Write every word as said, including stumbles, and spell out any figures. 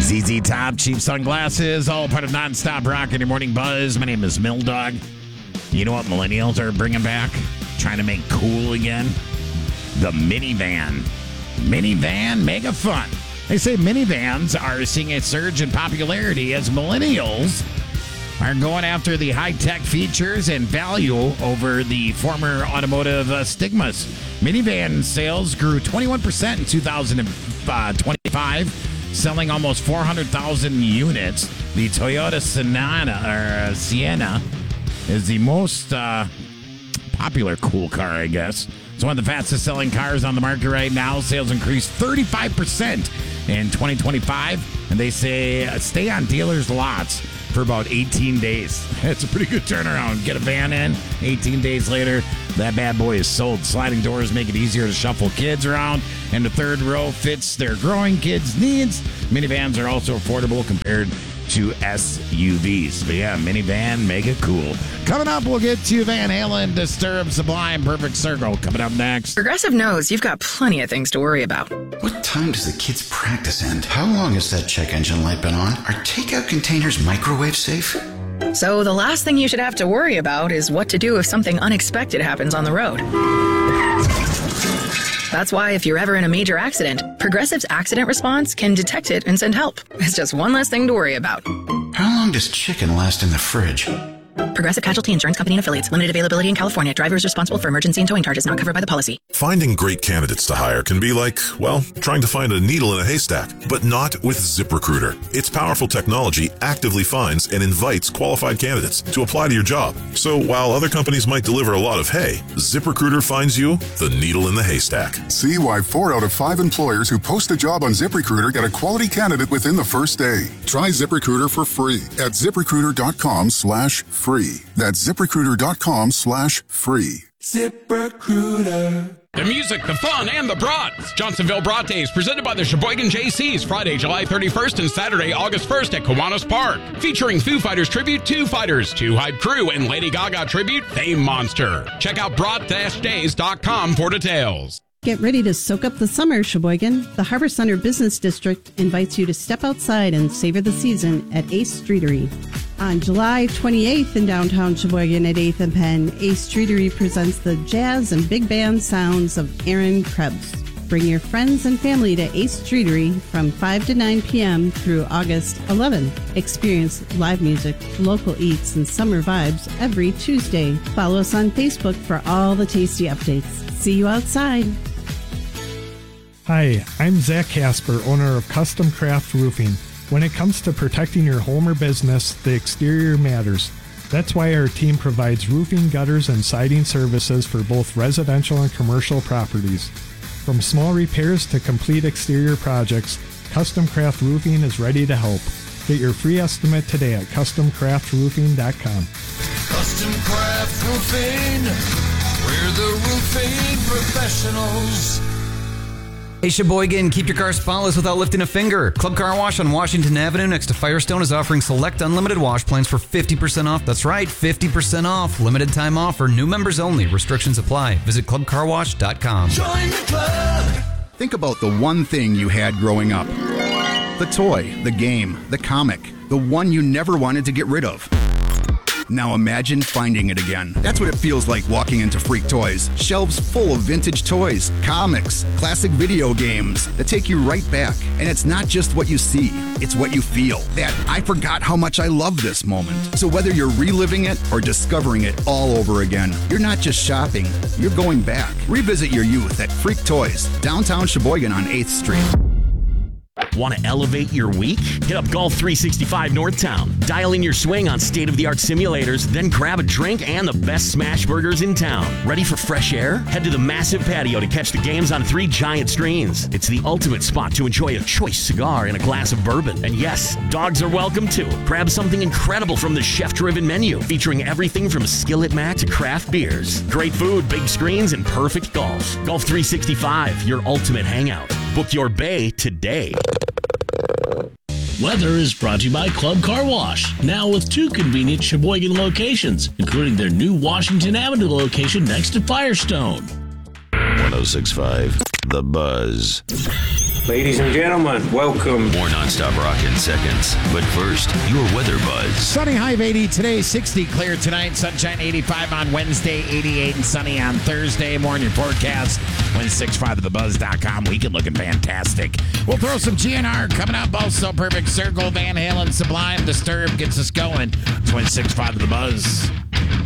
Z Z Top, cheap sunglasses, all part of Nonstop Rock in your morning buzz. My name is Mill Dog. You know what millennials are bringing back? Trying to make cool again? The minivan. Minivan, mega fun. They say minivans are seeing a surge in popularity as millennials are going after the high-tech features and value over the former automotive uh, stigmas. Minivan sales grew twenty-one percent in two thousand twenty-five, selling almost four hundred thousand units. The Toyota Sienna, or, uh, Sienna is the most uh, popular cool car, I guess. It's one of the fastest-selling cars on the market right now. Sales increased thirty-five percent in twenty twenty-five, and they say uh, stay on dealers' lots for about eighteen days. It's a pretty good turnaround. Get a van in, eighteen days later, that bad boy is sold. Sliding doors make it easier to shuffle kids around, and the third row fits their growing kids' needs. Minivans are also affordable compared to S U Vs. But yeah, minivan, mega cool. Coming up, we'll get to Van Halen, Disturbed, Sublime, Perfect Circle. Coming up next. Progressive knows you've got plenty of things to worry about. What time does the kids' practice end? How long has that check engine light been on? Are takeout containers microwave safe? So the last thing you should have to worry about is what to do if something unexpected happens on the road. That's why if you're ever in a major accident, Progressive's accident response can detect it and send help. It's just one less thing to worry about. How long does chicken last in the fridge? Progressive Casualty Insurance Company and Affiliates. Limited availability in California. Driver is responsible for emergency and towing charges not covered by the policy. Finding great candidates to hire can be like, well, trying to find a needle in a haystack, but not with ZipRecruiter. Its powerful technology actively finds and invites qualified candidates to apply to your job. So while other companies might deliver a lot of hay, ZipRecruiter finds you the needle in the haystack. See why four out of five employers who post a job on ZipRecruiter get a quality candidate within the first day. Try ZipRecruiter for free at ZipRecruiter.com slash free. That's ZipRecruiter.com slash free. ZipRecruiter. The music, the fun, and the brats. Johnsonville Brat Days, presented by the Sheboygan J Cs, Friday, July thirty-first and Saturday, August first at Kiwanis Park. Featuring Foo Fighters tribute, Two Fighters, Two Hype Crew, and Lady Gaga tribute, Fame Monster. Check out brat days dot com for details. Get ready to soak up the summer, Sheboygan. The Harbor Center Business District invites you to step outside and savor the season at Ace Streetery. On July twenty-eighth in downtown Sheboygan at eighth and Penn, Ace Streetery presents the jazz and big band sounds of Aaron Krebs. Bring your friends and family to Ace Streetery from five to nine p.m. through August eleventh. Experience live music, local eats, and summer vibes every Tuesday. Follow us on Facebook for all the tasty updates. See you outside. Hi, I'm Zach Casper, owner of Custom Craft Roofing. When it comes to protecting your home or business, the exterior matters. That's why our team provides roofing, gutters, and siding services for both residential and commercial properties. From small repairs to complete exterior projects, Custom Craft Roofing is ready to help. Get your free estimate today at custom craft roofing dot com. Custom Craft Roofing, we're the roofing professionals. Hey Sheboygan, keep your car spotless without lifting a finger. Club Car Wash on Washington Avenue next to Firestone is offering select unlimited wash plans for fifty percent off. That's right, fifty percent off. Limited time offer. New members only. Restrictions apply. Visit club car wash dot com. Join the club. Think about the one thing you had growing up. The toy, the game, the comic, the one you never wanted to get rid of. Now imagine finding it again. That's what it feels like walking into Freak Toys. Shelves full of vintage toys, comics, classic video games that take you right back. And it's not just what you see, it's what you feel. That I forgot how much I love this moment. So whether you're reliving it or discovering it all over again, you're not just shopping, you're going back. Revisit your youth at Freak Toys, downtown Sheboygan on eighth Street. Want to elevate your week? Hit up Golf three sixty-five Northtown. Dial in your swing on state-of-the-art simulators, then grab a drink and the best smash burgers in town. Ready for fresh air? Head to the massive patio to catch the games on three giant screens. It's the ultimate spot to enjoy a choice cigar and a glass of bourbon. And yes, dogs are welcome too. Grab something incredible from the chef-driven menu, featuring everything from Skillet Mac to craft beers. Great food, big screens, and perfect golf. Golf three sixty-five, your ultimate hangout. Book your bay today. Weather is brought to you by Club Car Wash, now with two convenient Sheboygan locations, including their new Washington Avenue location next to Firestone. one oh six point five The Buzz. Ladies and gentlemen, welcome. More nonstop rock in seconds. But first, your weather buzz. Sunny, high of eighty today, sixty clear tonight, sunshine eighty-five on Wednesday, eighty-eight and sunny on Thursday. More in your forecast, one sixty-five of the buzz dot com. Weekend looking fantastic. We'll throw some G N R coming up. Also, Perfect Circle, Van Halen, Sublime, Disturbed gets us going. It's one sixty-five of the buzz.